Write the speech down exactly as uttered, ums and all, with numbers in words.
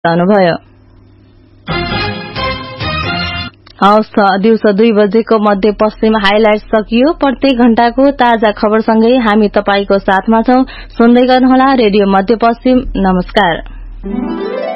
बताउनुभयो। हवस् त, दिउँसो दुई बजेको मध्यपश्चिम हाइलाइट सकियो। प्रत्येक घण्टाको ताजा खबरसँगै हामी तपाईको साथमा छौं। सुन्दै गर्नुहोला रेडियो मध्यपश्चिम। नमस्कार।